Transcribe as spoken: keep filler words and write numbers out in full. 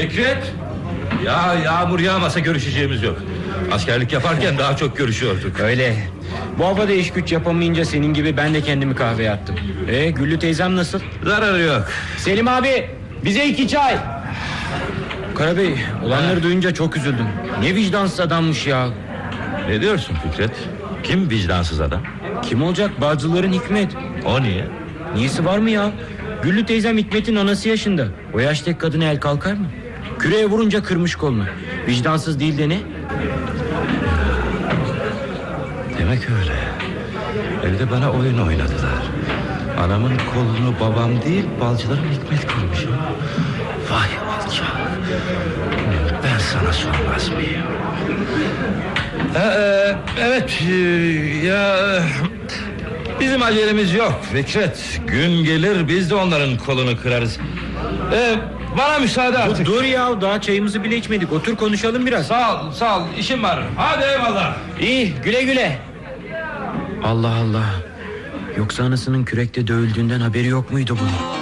Fikret. Ya yağmur yağmasa görüşeceğimiz yok. Askerlik yaparken daha çok görüşüyorduk. Öyle. Bu havada iş güç yapamayınca senin gibi ben de kendimi kahveye attım. E Güllü teyzem nasıl? Zararı yok. Selim abi bize iki çay. Karabey, olanları ha. duyunca çok üzüldüm. Ne vicdansız adammış ya. Ne diyorsun Fikret? Kim vicdansız adam? Kim olacak? Bağcıların Hikmet. O niye? Niyesi var mı ya? Güllü teyzem Hikmet'in anası yaşında. O yaştaki kadına el kalkar mı? Küreye vurunca kırmış kolunu. Vicdansız değil de ne? Demek öyle. Evde bana oyun oynadılar. Anamın kolunu babam değil, balcılarım Hikmet kırmış. Vay alçak. Ben sana sormaz mıyım? Ee, evet ya, bizim acelemiz yok Fikret. Gün gelir biz de onların kolunu kırarız. Ee, bana müsaade artık. Dur, dur ya, daha çayımızı bile içmedik. Otur konuşalım biraz. Sağ ol, sağ ol, işim var. Hadi eyvallah. İyi, güle güle. Allah Allah. Yoksa anasının kürekte dövüldüğünden haberi yok muydu bunun?